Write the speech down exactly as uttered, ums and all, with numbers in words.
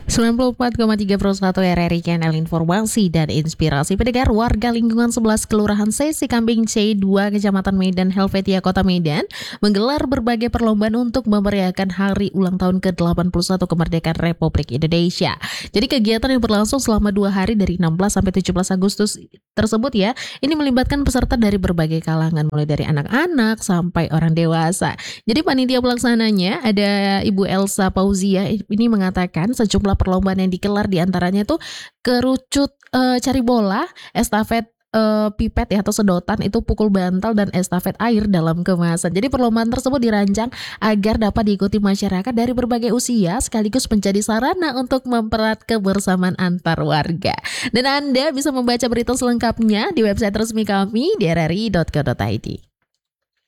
sembilan puluh empat koma tiga puluh satu R R I Channel Informasi dan Inspirasi. Pendengar, warga lingkungan sebelas Kelurahan Sesi Kambing C dua Kecamatan Medan Helvetia Kota Medan menggelar berbagai perlombaan untuk memeriahkan hari ulang tahun ke delapan puluh satu kemerdekaan Republik Indonesia. Jadi kegiatan yang berlangsung selama dua hari dari enam belas sampai tujuh belas Agustus tersebut ya, ini melibatkan peserta dari berbagai kalangan mulai dari anak-anak sampai orang dewasa. Jadi panitia pelaksananya ada Ibu Elsa Pauzia ini mengatakan sejumlah perlombaan yang digelar diantaranya tuh kerucut eh, cari bola, estafet eh, pipet ya atau sedotan, itu pukul bantal dan estafet air dalam kemasan. Jadi perlombaan tersebut dirancang agar dapat diikuti masyarakat dari berbagai usia sekaligus menjadi sarana untuk mempererat kebersamaan antar warga. Dan Anda bisa membaca berita selengkapnya di website resmi kami di r r i dot co dot i d.